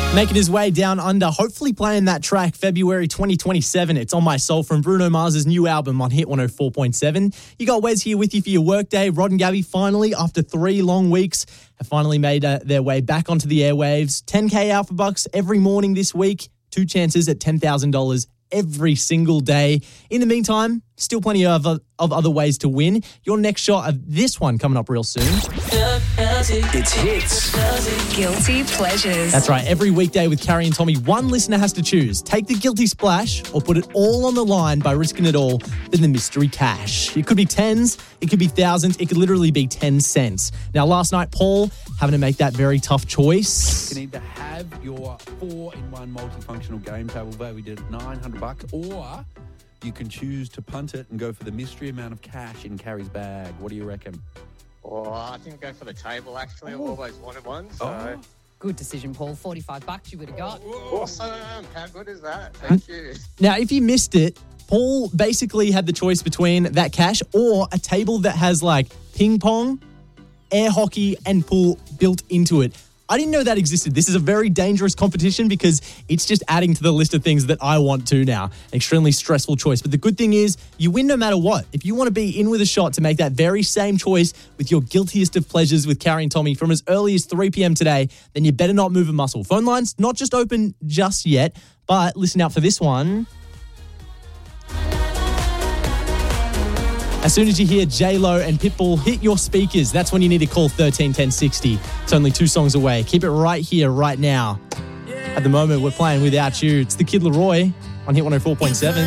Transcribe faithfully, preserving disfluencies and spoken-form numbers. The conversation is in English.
Making his way down under, hopefully playing that track February twenty twenty-seven. It's On My Soul from Bruno Mars's new album on Hit one oh four point seven. You got Wes here with you for your workday. Rod and Gabby finally, after three long weeks, have finally made uh, their way back onto the airwaves. ten K Alpha Bucks every morning this week. Two chances at ten thousand dollars every single day. In the meantime, still plenty of, uh, of other ways to win. Your next shot of this one coming up real soon. It's Hits. Guilty Pleasures. That's right. Every weekday with Carrie and Tommy, one listener has to choose. Take the guilty splash or put it all on the line by risking it all in the mystery cash. It could be tens, it could be thousands, it could literally be ten cents. Now, last night, Paul having to make that very tough choice. You can either have your four-in-one multifunctional game table where we did nine hundred bucks, or you can choose to punt it and go for the mystery amount of cash in Carrie's bag. What do you reckon? Oh, I think I'll go for the table, actually. I've always wanted one, so... Oh. Good decision, Paul. forty-five bucks you would have got. Awesome. How good is that? Thank you. Now, if you missed it, Paul basically had the choice between that cash or a table that has like ping pong, air hockey, and pool built into it. I didn't know that existed. This is a very dangerous competition because it's just adding to the list of things that I want to now. An extremely stressful choice. But the good thing is you win no matter what. If you want to be in with a shot to make that very same choice with your guiltiest of pleasures with Carrie and Tommy from as early as three p.m. today, then you better not move a muscle. Phone lines not just open just yet, but listen out for this one. As soon as you hear J-Lo and Pitbull hit your speakers, that's when you need to call thirteen ten sixty. It's only two songs away. Keep it right here, right now. At the moment, we're playing Without You. It's the Kid Laroi on Hit one oh four point seven.